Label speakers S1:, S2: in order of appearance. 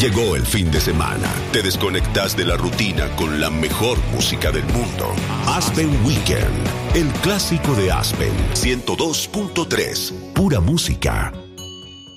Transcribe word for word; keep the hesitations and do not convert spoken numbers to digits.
S1: Llegó el fin de semana. Te desconectas de la rutina con la mejor música del mundo. Aspen Weekend, el clásico de Aspen. ciento dos punto tres. Pura música.